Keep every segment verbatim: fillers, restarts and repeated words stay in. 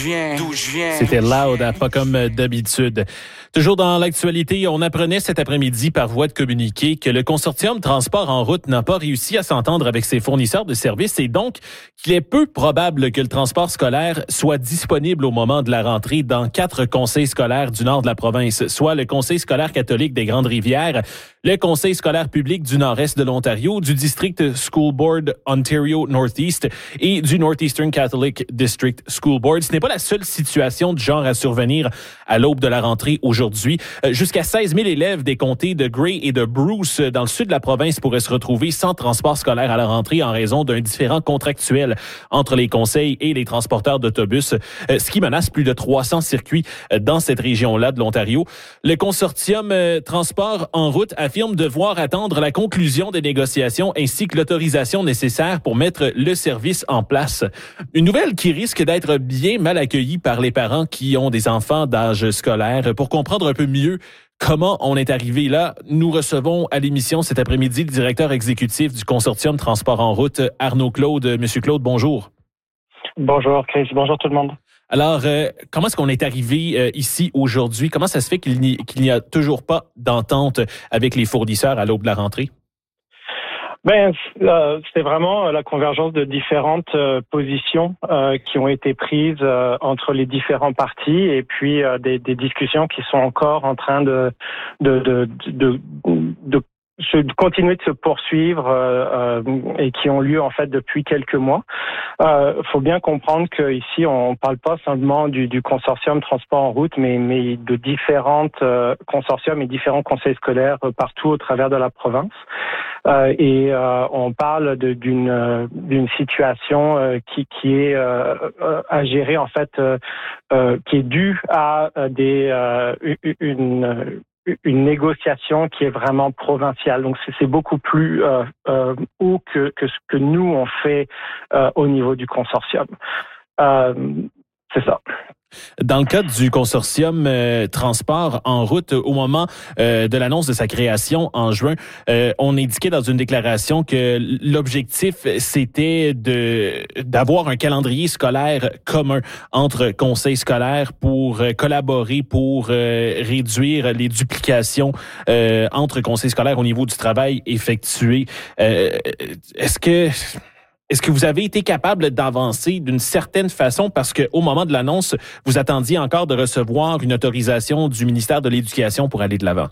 viens, d'où je viens. C'était loud, hein, pas comme d'habitude. Toujours dans l'actualité, on apprenait cet après-midi par voie de communiqué que le consortium Transport en route n'a pas réussi à s'entendre avec ses fournisseurs de services et donc qu'il est peu probable que le transport scolaire soit disponible au moment de la rentrée dans quatre conseils scolaires du nord de la province, soit le Conseil scolaire catholique des Grandes-Rivières, le Conseil scolaire public du nord-est de l'Ontario, du District School Board Ontario Northeast et du Northeastern Catholic District School Board. Ce n'est pas la seule situation de genre à survenir à l'aube de la rentrée aujourd'hui. Jusqu'à seize mille élèves des comtés de Grey et de Bruce dans le sud de la province pourraient se retrouver sans transport scolaire à la rentrée en raison d'un différend contractuel entre les conseils et les transporteurs d'autobus, ce qui menace plus de trois cents circuits dans cette région-là de l'Ontario. Le consortium Transport en route affirme devoir attendre la conclusion des négociations ainsi que l'autorisation nécessaire pour mettre le service en place. Une nouvelle qui risque d'être bien mal accueillie par les parents qui ont des enfants d'âge scolaire. Pour comprendre un peu mieux comment on est arrivé là, nous recevons à l'émission cet après-midi le directeur exécutif du consortium Transport en route, Arnaud Claude. Monsieur Claude, bonjour. Bonjour Chris, bonjour tout le monde. Alors, euh, comment est-ce qu'on est arrivé euh, ici aujourd'hui? Comment ça se fait qu'il n'y, qu'il n'y a toujours pas d'entente avec les fournisseurs à l'aube de la rentrée? Ben, euh, c'est vraiment la convergence de différentes euh, positions euh, qui ont été prises euh, entre les différents partis et puis euh, des, des discussions qui sont encore en train de de de de, de, de, de continuer de se poursuivre euh, euh, et qui ont lieu en fait depuis quelques mois. Euh, faut bien comprendre que ici on parle pas simplement du, du consortium transport en route, mais mais de différentes euh, consortiums et différents conseils scolaires euh, partout au travers de la province. Euh, et euh, on parle de, d'une euh, d'une situation euh, qui qui est euh, à gérer en fait, euh, euh, qui est due à des euh, une une négociation qui est vraiment provinciale. Donc c'est, c'est beaucoup plus euh, euh, haut que que ce que nous on fait euh, au niveau du consortium. Euh, c'est ça. Dans le cadre du consortium euh, Transport en route, au moment euh, de l'annonce de sa création en juin, euh, on indiquait dans une déclaration que l'objectif, c'était de d'avoir un calendrier scolaire commun entre conseils scolaires pour euh, collaborer, pour euh, réduire les duplications euh, entre conseils scolaires au niveau du travail effectué. Euh, est-ce que... Est-ce que vous avez été capable d'avancer d'une certaine façon parce qu'au moment de l'annonce, vous attendiez encore de recevoir une autorisation du ministère de l'Éducation pour aller de l'avant?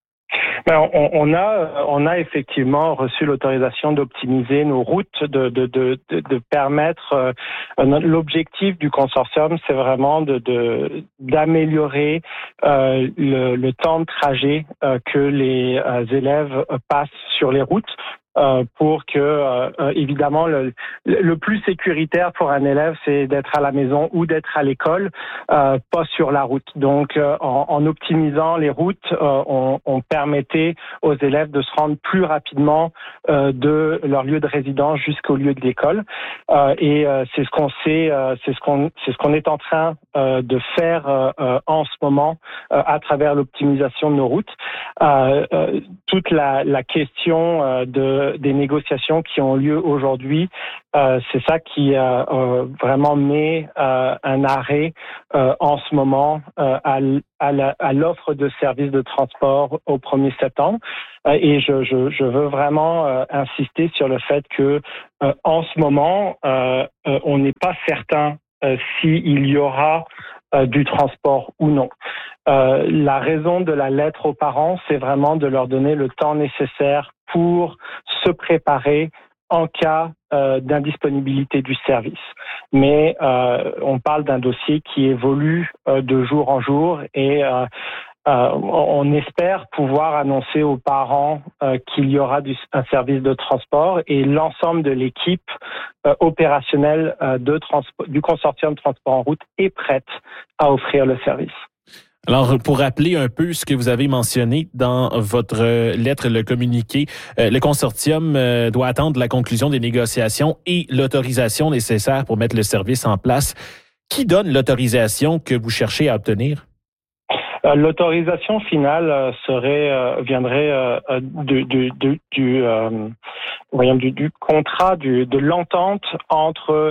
Ben, on, on a, on a effectivement reçu l'autorisation d'optimiser nos routes, de, de, de, de, de permettre. Euh, l'objectif du consortium, c'est vraiment de, de d'améliorer euh, le, le temps de trajet euh, que les euh, élèves passent sur les routes. Euh, pour que, euh, évidemment, le, le plus sécuritaire pour un élève, c'est d'être à la maison ou d'être à l'école, euh, pas sur la route. Donc, euh, en, en optimisant les routes, euh, on, on permettait aux élèves de se rendre plus rapidement euh, de leur lieu de résidence jusqu'au lieu de l'école. Euh, et euh, c'est ce qu'on sait, euh, c'est ce qu'on, c'est ce qu'on est en train euh, de faire euh, en ce moment euh, à travers l'optimisation de nos routes. Euh, euh, toute la, la question euh, de des négociations qui ont lieu aujourd'hui, euh, c'est ça qui euh, euh, vraiment met euh, un arrêt euh, en ce moment euh, à, à, la, à l'offre de services de transport au premier septembre. Euh, et je, je, je veux vraiment euh, insister sur le fait que euh, en ce moment, euh, euh, on n'est pas certain euh, s'il y aura euh, du transport ou non. Euh, la raison de la lettre aux parents, c'est vraiment de leur donner le temps nécessaire pour se préparer en cas euh, d'indisponibilité du service. Mais euh, on parle d'un dossier qui évolue euh, de jour en jour et euh, euh, on espère pouvoir annoncer aux parents euh, qu'il y aura du, un service de transport et l'ensemble de l'équipe euh, opérationnelle euh, de transpo- du consortium Transport en route est prête à offrir le service. Alors, pour rappeler un peu ce que vous avez mentionné dans votre lettre, le communiqué, euh, le consortium euh, doit attendre la conclusion des négociations et l'autorisation nécessaire pour mettre le service en place. Qui donne l'autorisation que vous cherchez à obtenir? Euh, l'autorisation finale euh, serait euh, viendrait euh, du du du du, euh, voyons, du, du contrat du, de l'entente entre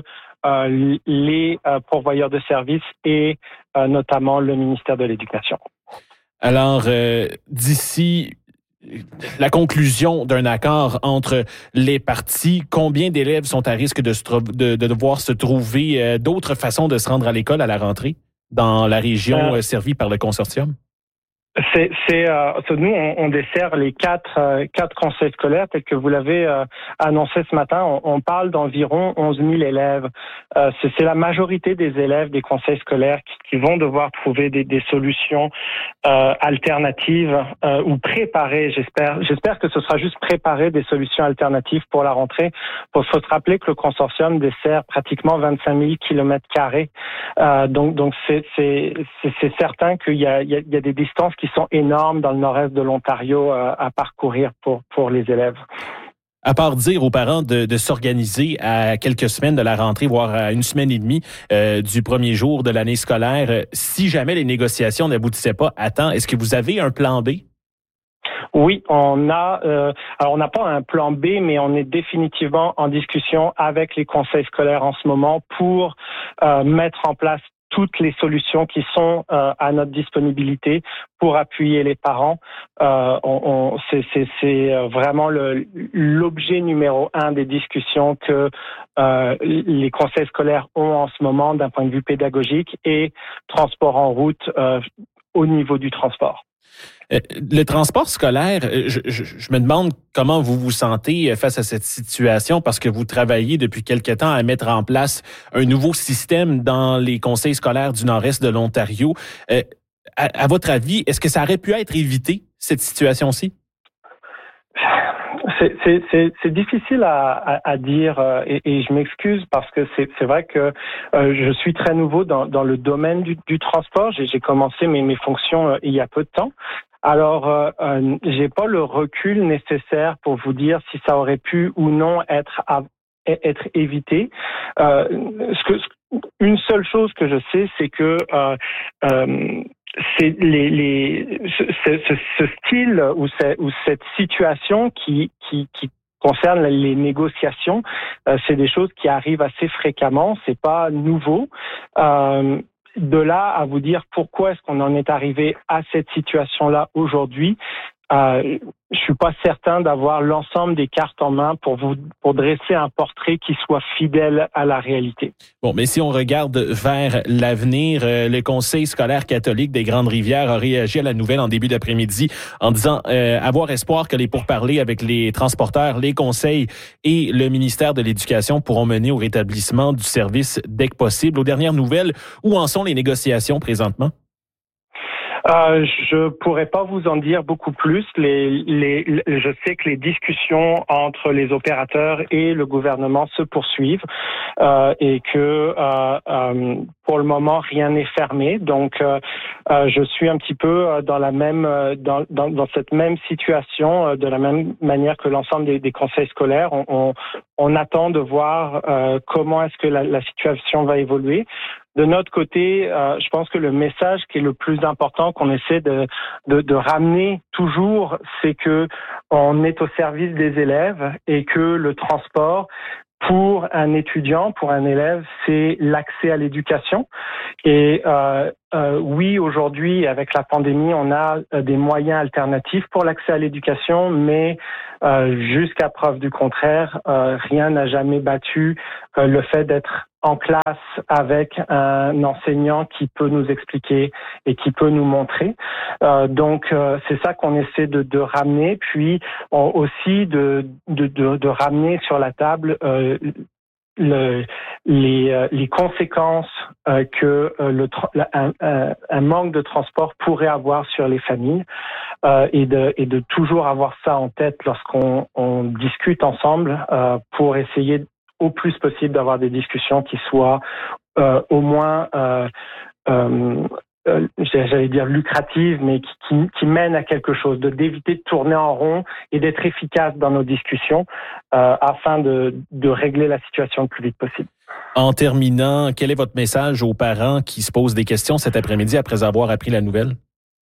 euh, les euh, pourvoyeurs de services et euh, notamment le ministère de l'Éducation. Alors, euh, d'ici la conclusion d'un accord entre les parties, combien d'élèves sont à risque de, se tro- de, de devoir se trouver euh, d'autres façons de se rendre à l'école à la rentrée dans la région euh, servie par le consortium? C'est, c'est euh, nous, on, on dessert les quatre, euh, quatre conseils scolaires tels que vous l'avez euh, annoncé ce matin. On, on parle d'environ onze mille élèves. Euh, c'est, c'est la majorité des élèves des conseils scolaires qui, qui vont devoir trouver des, des solutions euh, alternatives euh, ou préparer. J'espère, j'espère que ce sera juste préparer des solutions alternatives pour la rentrée. Il faut se rappeler que le consortium dessert pratiquement vingt-cinq mille kilomètres carrés. Euh, donc, donc c'est, c'est, c'est, c'est certain qu'il y a, il y a, il y a des distances qui sont énormes dans le nord-est de l'Ontario euh, à parcourir pour, pour les élèves. À part dire aux parents de, de s'organiser à quelques semaines de la rentrée, voire à une semaine et demie euh, du premier jour de l'année scolaire, euh, si jamais les négociations n'aboutissaient pas à temps, est-ce que vous avez un plan B? Oui, on a. Euh, alors, on n'a pas un plan B, mais on est définitivement en discussion avec les conseils scolaires en ce moment pour euh, mettre en place toutes les solutions qui sont euh, à notre disponibilité pour appuyer les parents. Euh, on, on, c'est, c'est, c'est vraiment le, l'objet numéro un des discussions que euh, les conseils scolaires ont en ce moment d'un point de vue pédagogique et transport en route euh, au niveau du transport. Le transport scolaire, je, je, je me demande comment vous vous sentez face à cette situation parce que vous travaillez depuis quelque temps à mettre en place un nouveau système dans les conseils scolaires du nord-est de l'Ontario. Euh, à, à votre avis, est-ce que ça aurait pu être évité, cette situation-ci? C'est, c'est, c'est, c'est difficile à, à, à dire euh, et, et je m'excuse parce que c'est, c'est vrai que euh, je suis très nouveau dans, dans le domaine du, du transport. J'ai, j'ai commencé mes, mes fonctions euh, il y a peu de temps. Alors, euh, euh, j'ai pas le recul nécessaire pour vous dire si ça aurait pu ou non être à, être évité. Euh, ce que, une seule chose que je sais, c'est que euh, euh, c'est les, les ce, ce, ce style ou, ou cette situation qui qui, qui concerne les négociations, euh, c'est des choses qui arrivent assez fréquemment. C'est pas nouveau. Euh, De là à vous dire pourquoi est-ce qu'on en est arrivé à cette situation-là aujourd'hui, euh, je suis pas certain d'avoir l'ensemble des cartes en main pour vous pour dresser un portrait qui soit fidèle à la réalité. Bon, mais si on regarde vers l'avenir, euh, le Conseil scolaire catholique des Grandes-Rivières a réagi à la nouvelle en début d'après-midi en disant euh, avoir espoir que les pourparlers avec les transporteurs, les conseils et le ministère de l'Éducation pourront mener au rétablissement du service dès que possible. Aux dernières nouvelles, où en sont les négociations présentement? Euh, je pourrais pas vous en dire beaucoup plus. Les, les, je sais que les discussions entre les opérateurs et le gouvernement se poursuivent euh, et que euh, euh, pour le moment rien n'est fermé. Donc, euh, euh, je suis un petit peu dans la même dans, dans, dans cette même situation, de la même manière que l'ensemble des, des conseils scolaires. On, on, on attend de voir euh, comment est-ce que la, la situation va évoluer. De notre côté, euh, je pense que le message qui est le plus important qu'on essaie de, de, de ramener toujours, c'est que on est au service des élèves et que le transport, pour un étudiant, pour un élève, c'est l'accès à l'éducation. Et euh, euh, oui, aujourd'hui, avec la pandémie, on a des moyens alternatifs pour l'accès à l'éducation, mais euh, jusqu'à preuve du contraire, euh, rien n'a jamais battu euh, le fait d'être en classe avec un enseignant qui peut nous expliquer et qui peut nous montrer. Euh, donc, euh, c'est ça qu'on essaie de, de ramener, puis on, aussi de, de, de, de ramener sur la table euh, le, les, euh, les conséquences euh, que euh, le, un, un, un manque de transport pourrait avoir sur les familles euh, et, de, et de toujours avoir ça en tête lorsqu'on on discute ensemble euh, pour essayer au plus possible d'avoir des discussions qui soient euh, au moins, euh, euh, euh, j'allais dire lucratives, mais qui, qui, qui mènent à quelque chose, de d'éviter de tourner en rond et d'être efficace dans nos discussions euh, afin de, de régler la situation le plus vite possible. En terminant, quel est votre message aux parents qui se posent des questions cet après-midi après avoir appris la nouvelle?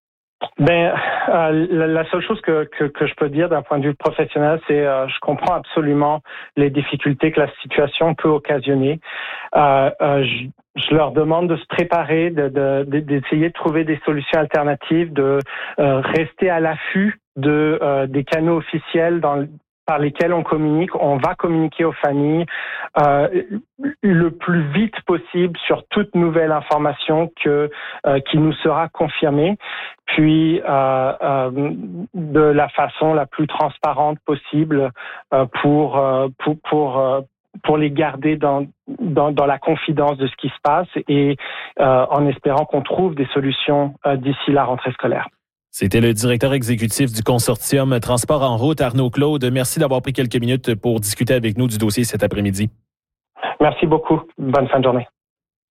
Ben, euh, la, la seule chose que, que, que je peux dire d'un point de vue professionnel, c'est euh, je comprends absolument les difficultés que la situation peut occasionner. Euh, euh, je, je leur demande de se préparer, de, de, de, d'essayer de trouver des solutions alternatives, de euh, rester à l'affût de euh, des canaux officiels dans par lesquels on communique. On va communiquer aux familles euh, le plus vite possible sur toute nouvelle information que euh, qui nous sera confirmée, puis euh, euh, de la façon la plus transparente possible euh, pour euh, pour pour euh, pour les garder dans, dans dans la confidence de ce qui se passe et euh, en espérant qu'on trouve des solutions euh, d'ici la rentrée scolaire. C'était le directeur exécutif du consortium Transport en route, Arnaud Claude. Merci d'avoir pris quelques minutes pour discuter avec nous du dossier cet après-midi. Merci beaucoup. Bonne fin de journée.